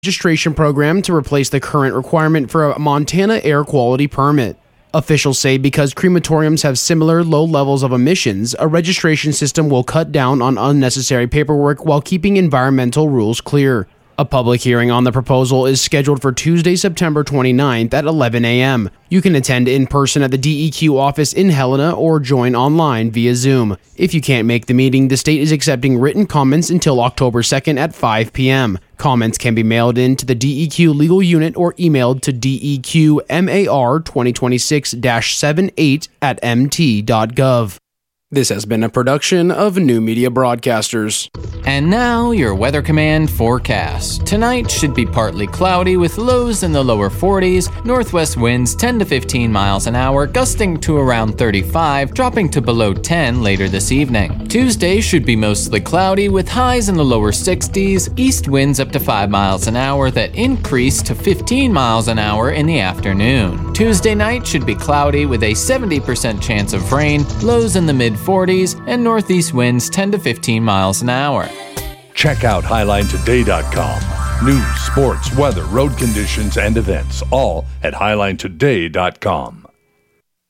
registration program to replace the current requirement for a Montana air quality permit. Officials say because crematoriums have similar low levels of emissions, a registration system will cut down on unnecessary paperwork while keeping environmental rules clear. A public hearing on the proposal is scheduled for Tuesday, September 29th at 11 a.m. You can attend in person at the DEQ office in Helena or join online via Zoom. If you can't make the meeting, the state is accepting written comments until October 2nd at 5 p.m. Comments can be mailed in to the DEQ legal unit or emailed to DEQMAR 2026-78@mt.gov. This has been a production of New Media Broadcasters. And now, your Weather Command forecast. Tonight should be partly cloudy with lows in the lower 40s, northwest winds 10 to 15 miles an hour, gusting to around 35, dropping to below 10 later this evening. Tuesday should be mostly cloudy with highs in the lower 60s, east winds up to 5 miles an hour that increase to 15 miles an hour in the afternoon. Tuesday night should be cloudy with a 70% chance of rain, lows in the mid-40s, and northeast winds 10 to 15 miles an hour. Check out HighlineToday.com. News, sports, weather, road conditions, and events, all at HighlineToday.com.